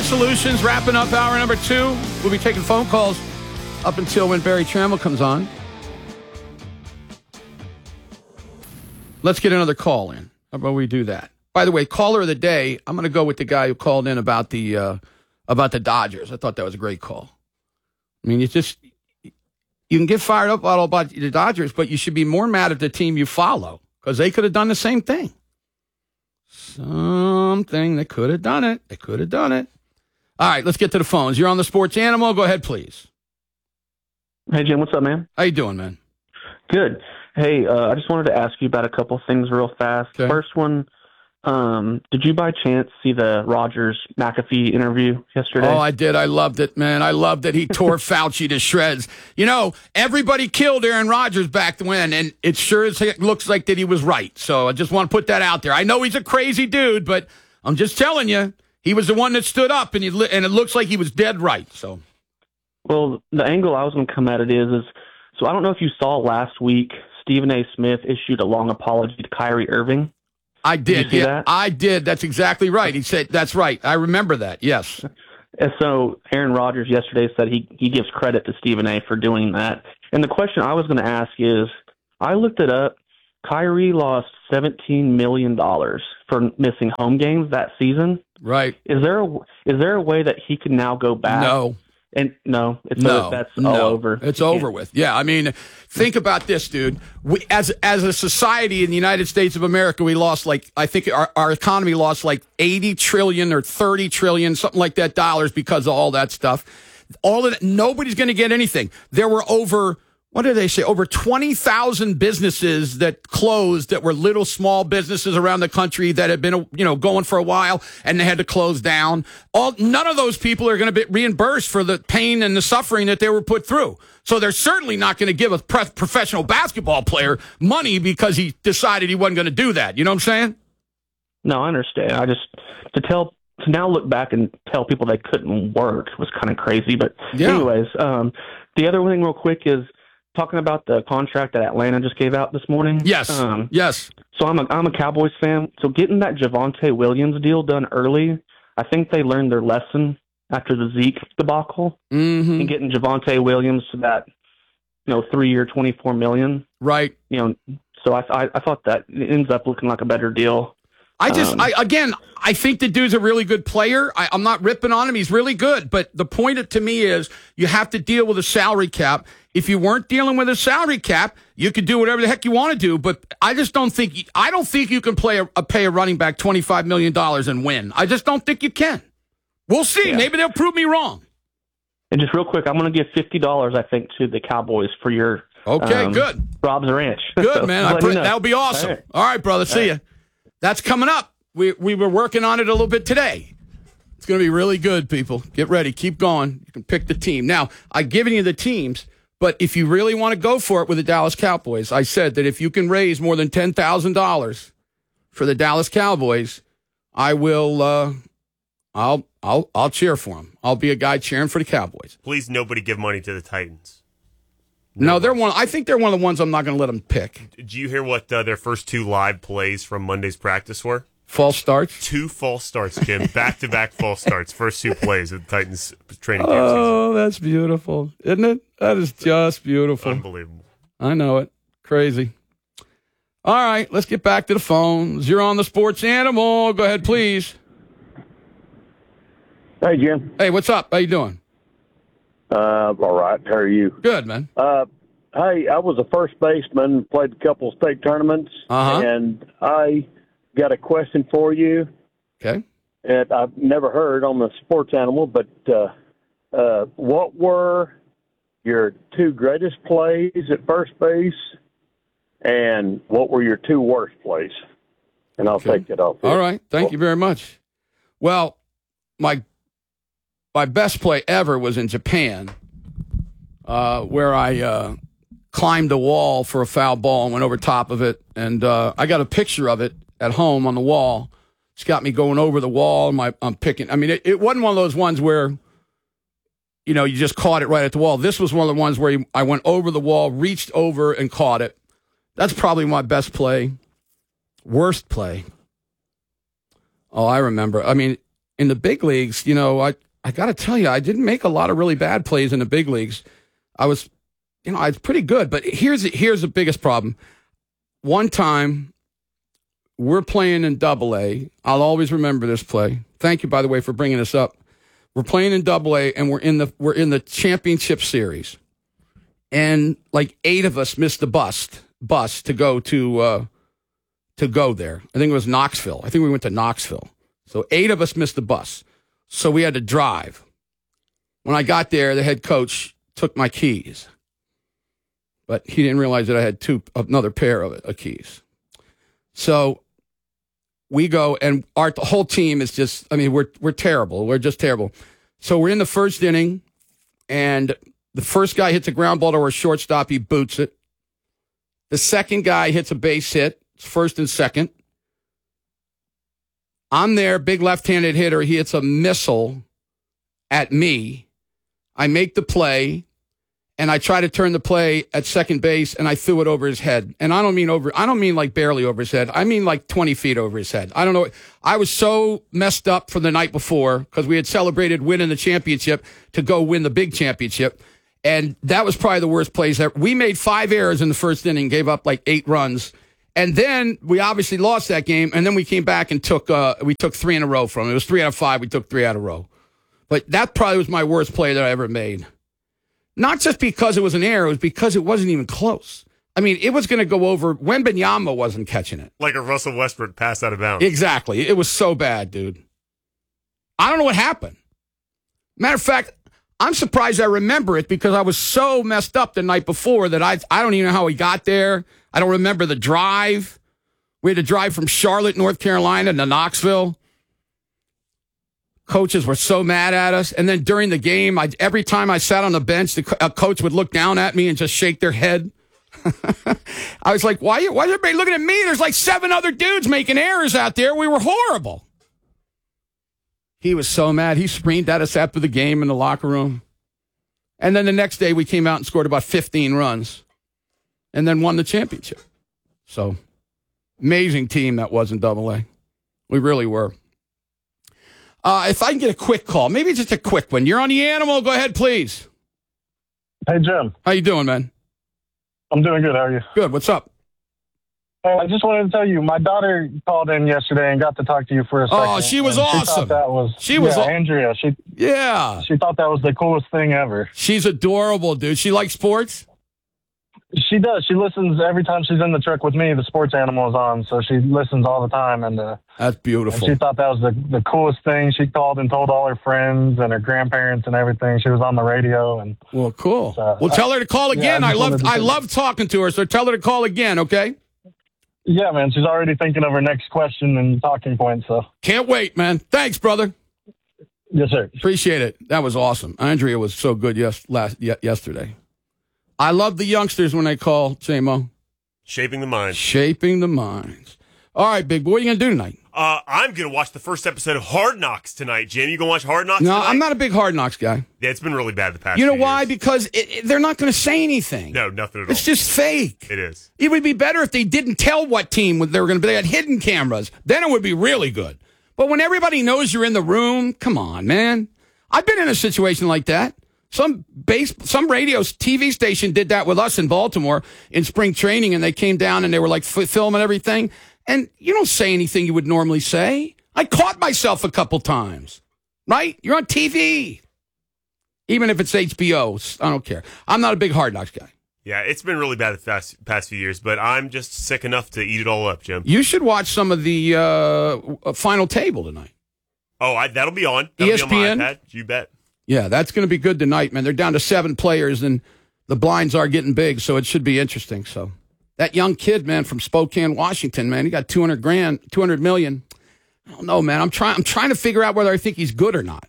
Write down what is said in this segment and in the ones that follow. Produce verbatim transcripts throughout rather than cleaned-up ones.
Solutions wrapping up hour number two. We'll be taking phone calls up until when Barry Trammell comes on. Let's get another call in. How about we do that? By the way, caller of the day, I'm going to go with the guy who called in about the uh, about the Dodgers. I thought that was a great call. I mean, you just you can get fired up all about the Dodgers, but you should be more mad at the team you follow because they could have done the same thing. Something they could have done it. They could have done it. All right, let's get to the phones. You're on the Sports Animal. Go ahead, please. Hey, Jim. What's up, man? How you doing, man? Good. Hey, uh, I just wanted to ask you about a couple things real fast. Okay. First one, um, did you by chance see the Rogers-McAfee interview yesterday? Oh, I did. I loved it, man. I loved that he tore Fauci to shreds. You know, everybody killed Aaron Rodgers back when, and it sure as heck looks like that he was right. So I just want to put that out there. I know he's a crazy dude, but I'm just telling you, he was the one that stood up, and he li- and it looks like he was dead right. So, Well, the angle I was going to come at it is, is, so I don't know if you saw last week, Stephen A. Smith issued a long apology to Kyrie Irving. I did. Did you see yeah, that? I did. That's exactly right. He said, that's right. I remember that. Yes. And so Aaron Rodgers yesterday said he, he gives credit to Stephen A. for doing that. And the question I was going to ask is, I looked it up. Kyrie lost seventeen million dollars for missing home games that season. Right. Is there a, is there a way that he can now go back? No. And no, it's No, that's no, all over. It's over with. Yeah, I mean, think about this, dude. We, as as a society in the United States of America, we lost like I think our, our economy lost like eighty trillion or thirty trillion, something like that, dollars because of all that stuff. All of that, nobody's going to get anything. There were over. What did they say? Over twenty thousand businesses that closed that were little small businesses around the country that had been, you know, going for a while and they had to close down. All none of those people are going to be reimbursed for the pain and the suffering that they were put through. So they're certainly not going to give a pre- professional basketball player money because he decided he wasn't going to do that. You know what I'm saying? No, I understand. I just to tell to now look back and tell people they couldn't work was kind of crazy. But Yeah. anyways, um, the other thing real quick is talking about the contract that Atlanta just gave out this morning. Yes. Um, yes. So I'm a I'm a Cowboys fan. So getting that Javonte Williams deal done early, I think they learned their lesson after the Zeke debacle, Mm-hmm. and getting Javonte Williams to that, you know, three year, twenty-four million. Right. You know, so I, I I thought that it ends up looking like a better deal. I just, Um, I again, I think the dude's a really good player. I, I'm not ripping on him. He's really good. But the point to me is you have to deal with a salary cap. If you weren't dealing with a salary cap, you could do whatever the heck you want to do. But I just don't think, I don't think you can play a, a pay a running back twenty-five million dollars and win. I just don't think you can. We'll see. Yeah. Maybe they'll prove me wrong. And just real quick, I'm going to give fifty dollars, I think, to the Cowboys for your Okay, um, good. Rob's Ranch. Good, So man. just I let pr- me know. that would be awesome. All right. All right, brother. See ya. That's coming up. We we were working on it a little bit today. It's going to be really good, people. Get ready. Keep going. You can pick the team. Now, I've given you the teams, but if you really want to go for it with the Dallas Cowboys, I said that if you can raise more than ten thousand dollars for the Dallas Cowboys, I will uh, I'll I'll I'll cheer for them. I'll be a guy cheering for the Cowboys. Please, nobody give money to the Titans. No, they're one. I think they're one of the ones I'm not going to let them pick. Did you hear what uh, their first two live plays from Monday's practice were? False starts. Two false starts, Jim. Back-to-back false starts. First two plays of the Titans training camp Oh, that's beautiful, isn't it? That is just beautiful. season. Unbelievable. I know it. Crazy. All right, let's get back to the phones. You're on the Sports Animal. Go ahead, please. Hey, Jim. Hey, what's up? How you doing? Uh, all right. How are you? Good, man. Uh, hey, I was a first baseman, played a couple of state tournaments, Uh-huh. and I got a question for you Okay. that I've never heard on the Sports Animal, but uh, uh, what were your two greatest plays at first base, and what were your two worst plays? And I'll Okay. take it off. All right. Thank you very much. Well, my my best play ever was in Japan, uh, where I uh, climbed a wall for a foul ball and went over top of it. And uh, I got a picture of it at home on the wall. It's got me going over the wall. And my, I'm picking. I mean, it, it wasn't one of those ones where, you know, you just caught it right at the wall. This was one of the ones where you, I went over the wall, reached over, and caught it. That's probably my best play. Worst play. Oh, I remember. I mean, in the big leagues, you know, I, I got to tell you, I didn't make a lot of really bad plays in the big leagues. I was, you know, I was pretty good. But here's here's the biggest problem. One time, we're playing in Double A. I'll always remember this play. Thank you, by the way, for bringing this up. We're playing in Double A, and we're in the we're in the championship series, and like eight of us missed the bus bus to go to uh, to go there. I think it was Knoxville. I think we went to Knoxville. So eight of us missed the bus, so we had to drive. When I got there, the head coach took my keys, but he didn't realize that I had two another pair of, of keys. So we go, and our the whole team is just, I mean, we're we're terrible. We're just terrible. So we're in the first inning, and the first guy hits a ground ball to our shortstop. He boots it. The second guy hits a base hit. It's first and second. I'm there, big left-handed hitter. He hits a missile at me. I make the play. And I try to turn the play at second base, and I threw it over his head. And I don't mean over, I don't mean like barely over his head. I mean like twenty feet over his head. I don't know. I was so messed up from the night before because we had celebrated winning the championship to go win the big championship. And that was probably the worst plays ever. We made five errors in the first inning, gave up like eight runs. And then we obviously lost that game. And then we came back and took, uh, we took three in a row from it. It was three out of five. We took three out of a row. But that probably was my worst play that I ever made. Not just because it was an error, it was because it wasn't even close. I mean, it was going to go over. Wembanyama wasn't catching it. Like a Russell Westbrook pass out of bounds. Exactly. It was so bad, dude. I don't know what happened. Matter of fact, I'm surprised I remember it because I was so messed up the night before that I I don't even know how we got there. I don't remember the drive. We had to drive from Charlotte, North Carolina to Knoxville. Coaches were so mad at us. And then during the game, I, every time I sat on the bench, the co- a coach would look down at me and just shake their head. I was like, why, why is everybody looking at me? There's like seven other dudes making errors out there. We were horrible. He was so mad. He screamed at us after the game in the locker room. And then the next day, we came out and scored about fifteen runs and then won the championship. So, amazing team that was in Double A. We really were. Uh, if I can get a quick call, maybe just a quick one. You're on the Animal. Go ahead, please. Hey, Jim. How you doing, man? I'm doing good. How are you? Good. What's up? Hey, I just wanted to tell you, my daughter called in yesterday and got to talk to you for a second. Oh, she was and awesome. She thought that was, she was yeah, aw- Andrea. She, yeah. She thought that was the coolest thing ever. She's adorable, dude. She likes sports? She does. She listens every time she's in the truck with me. The Sports Animal is on, so she listens all the time. And uh, that's beautiful. And she thought that was the, the coolest thing. She called and told all her friends and her grandparents and everything. She was on the radio. And well, cool. So, well, tell her to call again. Yeah, I, I love I love talking to her, so tell her to call again, okay? Yeah, man. She's already thinking of her next question and talking points. So can't wait, man. Thanks, brother. Yes, sir. Appreciate it. That was awesome. Andrea was so good yes last y- yesterday. I love the youngsters when they call, J-Mo. Shaping the minds. Shaping the minds. All right, big boy, what are you going to do tonight? Uh, I'm going to watch the first episode of Hard Knocks tonight, Jim. You going to watch Hard Knocks no, tonight? I'm not a big Hard Knocks guy. Yeah, it's been really bad the past You know few why? years. Because it, it, they're not going to say anything. No, nothing at all. It's just fake. It is. It would be better if they didn't tell what team they were going to be. They had hidden cameras. Then it would be really good. But when everybody knows you're in the room, come on, man. I've been in a situation like that. Some base, some radio T V station did that with us in Baltimore in spring training, and they came down and they were like f- filming everything. And you don't say anything you would normally say. I caught myself a couple times, right? You're on T V, even if it's H B O. I don't care. I'm not a big Hard Knocks guy. Yeah, it's been really bad the past, past few years, but I'm just sick enough to eat it all up, Jim. You should watch some of the uh, Final Table tonight. Oh, I, that'll be on. That'll E S P N? Be on my iPad. You bet. Yeah, that's going to be good tonight, man. They're down to seven players, and the blinds are getting big, so it should be interesting. So that young kid, man, from Spokane, Washington, man, he got two hundred grand, two hundred million. I don't know, man. I'm trying. I'm trying to figure out whether I think he's good or not.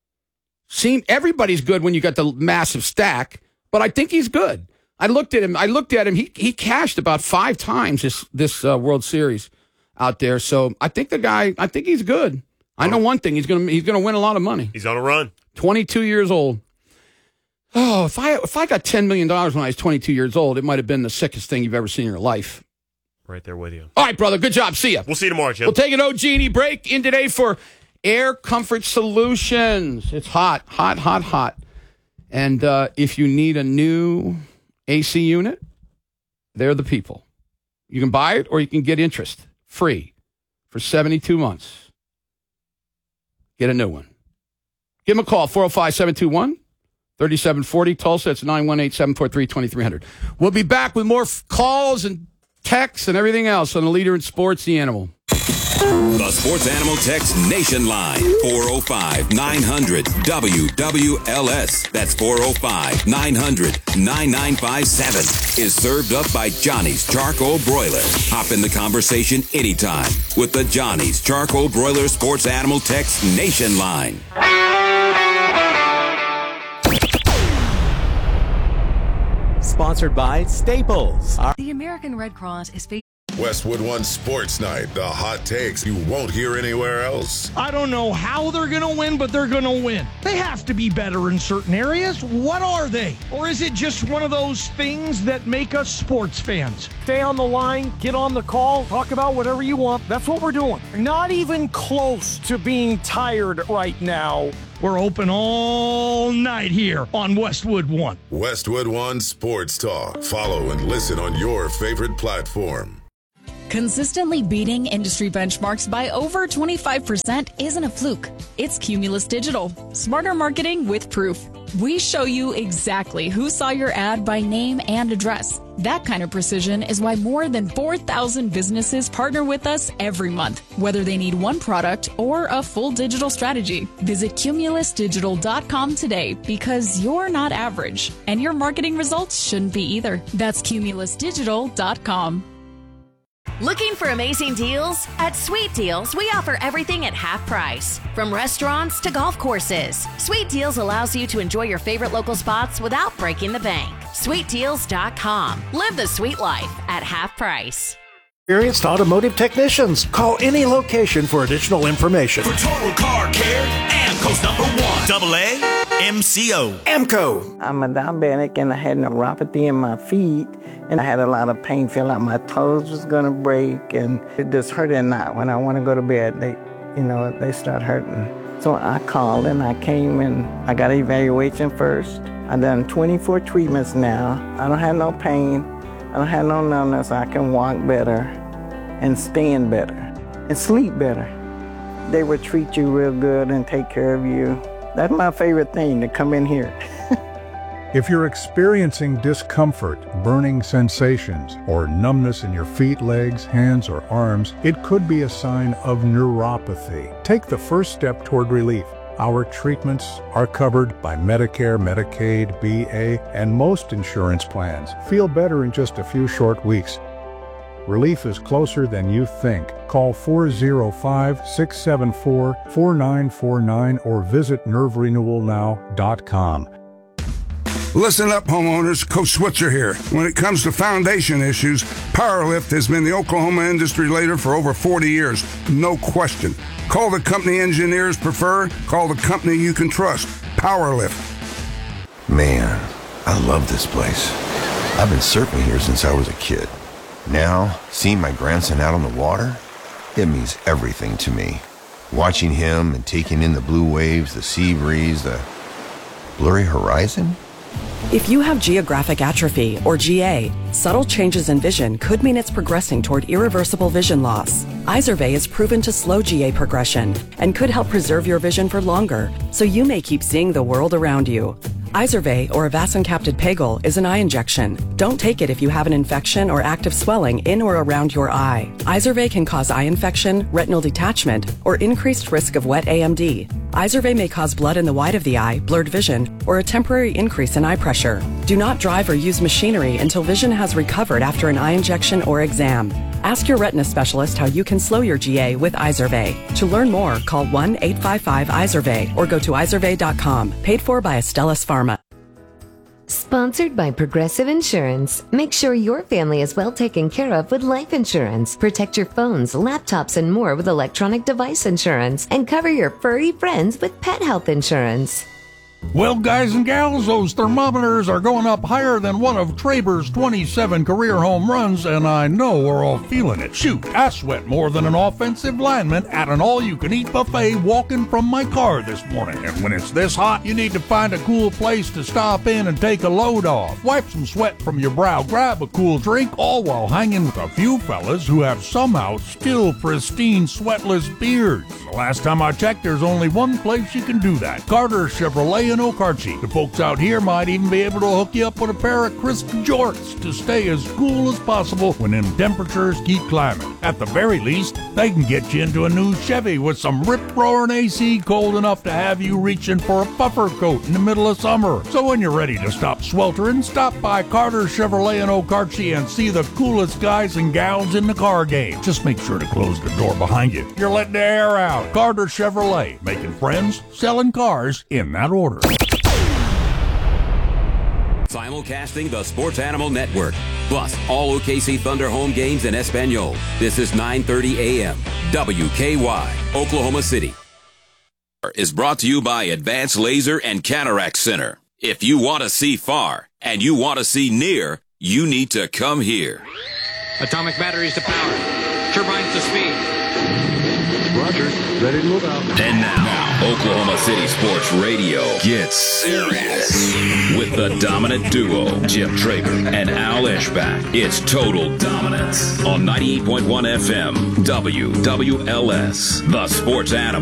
Seem everybody's good when you got the massive stack, but I think he's good. I looked at him. I looked at him. He he cashed about five times this this uh, World Series out there. So I think the guy. I think he's good. I know one thing. He's gonna he's gonna win a lot of money. He's on a run. twenty-two years old. Oh, if I if I got ten million dollars when I was twenty-two years old, it might have been the sickest thing you've ever seen in your life. Right there with you. All right, brother. Good job. See ya. We'll see you tomorrow, Jim. We'll take an O G and E break in today for Air Comfort Solutions. It's hot, hot, hot, hot. And uh, if you need a new A C unit, they're the people. You can buy it or you can get interest free for seventy-two months. Get a new one. Give them a call, four oh five, seven two one, three seven four oh. Tulsa, it's nine one eight, seven four three, two three zero zero. We'll be back with more f- calls and texts and everything else on the leader in sports, The Animal. The Sports Animal Text Nation Line, four oh five, nine hundred, W W L S. That's four oh five, nine hundred, nine nine five seven. Is served up by Johnny's Charcoal Broiler. Hop in the conversation anytime with the Johnny's Charcoal Broiler Sports Animal Text Nation Line. Sponsored by Staples. The American Red Cross is facing Westwood One Sports Night, the hot takes you won't hear anywhere else. I don't know how they're going to win, but they're going to win. They have to be better in certain areas. What are they? Or is it just one of those things that make us sports fans? Stay on the line, get on the call, talk about whatever you want. That's what we're doing. Not even close to being tired right now. We're open all night here on Westwood One. Westwood One Sports Talk. Follow and listen on your favorite platform. Consistently beating industry benchmarks by over twenty-five percent isn't a fluke. It's Cumulus Digital. Smarter marketing with proof. We show you exactly who saw your ad by name and address. That kind of precision is why more than four thousand businesses partner with us every month, whether they need one product or a full digital strategy. Visit cumulus digital dot com today because you're not average, and your marketing results shouldn't be either. That's cumulus digital dot com. Looking for amazing deals? At Sweet Deals, we offer everything at half price. From restaurants to golf courses, Sweet Deals allows you to enjoy your favorite local spots without breaking the bank. sweet deals dot com. Live the sweet life at half price. Experienced automotive technicians. Call any location for additional information. For total car care, Amco's number one. Double A M C O. Amco. I'm a diabetic and I had neuropathy in my feet and I had a lot of pain. Feel like my toes was gonna break and it just hurt at night. When I want to go to bed, they, you know, they start hurting. So I called and I came and I got an evaluation first. I've done twenty-four treatments now. I don't have no pain. I don't have no numbness. I can walk better and stand better and sleep better. They would treat you real good and take care of you. That's my favorite thing, to come in here. If you're experiencing discomfort, burning sensations, or numbness in your feet, legs, hands, or arms, it could be a sign of neuropathy. Take the first step toward relief. Our treatments are covered by Medicare, Medicaid, B A, and most insurance plans. Feel better in just a few short weeks. Relief is closer than you think. Call four oh five, six seven four, four nine four nine or visit nerve renewal now dot com. Listen up, homeowners. Coach Switzer here. When it comes to foundation issues, Powerlift has been the Oklahoma industry leader for over forty years. No question. Call the company engineers prefer. Call the company you can trust. Powerlift. Man, I love this place. I've been surfing here since I was a kid. Now, seeing my grandson out on the water, it means everything to me. Watching him and taking in the blue waves, the sea breeze, the blurry horizon. If you have geographic atrophy, or G A, subtle changes in vision could mean it's progressing toward irreversible vision loss. Izervay is proven to slow G A progression and could help preserve your vision for longer, so you may keep seeing the world around you. Izervay, or avacincaptad pegol, is an eye injection. Don't take it if you have an infection or active swelling in or around your eye. Izervay can cause eye infection, retinal detachment, or increased risk of wet A M D. Izervay may cause blood in the white of the eye, blurred vision, or a temporary increase in eye pressure. Do not drive or use machinery until vision has recovered after an eye injection or exam. Ask your retina specialist how you can slow your G A with Izervay. To learn more, call one eight five five Izervay or go to izervay dot com. Paid for by Astellas Pharma. Sponsored by Progressive Insurance. Make sure your family is well taken care of with life insurance. Protect your phones, laptops, and more with electronic device insurance. And cover your furry friends with pet health insurance. Well, guys and gals, those thermometers are going up higher than one of Traber's twenty-seven career home runs, and I know we're all feeling it. Shoot, I sweat more than an offensive lineman at an all-you-can-eat buffet walking from my car this morning. And when it's this hot, you need to find a cool place to stop in and take a load off. Wipe some sweat from your brow, grab a cool drink, all while hanging with a few fellas who have somehow still pristine, sweatless beards. The last time I checked, there's only one place you can do that. Carter Chevrolet in Okarche. The folks out here might even be able to hook you up with a pair of crisp jorts to stay as cool as possible when them temperatures keep climbing. At the very least, they can get you into a new Chevy with some rip-roaring A C cold enough to have you reaching for a puffer coat in the middle of summer. So when you're ready to stop sweltering, stop by Carter Chevrolet in Okarche and see the coolest guys and gals in the car game. Just make sure to close the door behind you. You're letting the air out. Carter Chevrolet, making friends, selling cars in that order. Simulcasting the Sports Animal Network, plus all O K C Thunder home games in Espanol. This is nine thirty a.m. W K Y, Oklahoma City. Is brought to you by Advanced Laser and Cataract Center. If you want to see far and you want to see near, you need to come here. Atomic batteries to power. Turbines to speed. Roger. Ready to move out. And now, Oklahoma City Sports Radio gets serious with the dominant duo, Jim Traber and Al Eschbach. It's total dominance on ninety-eight point one F M, W W L S, the Sports Animal.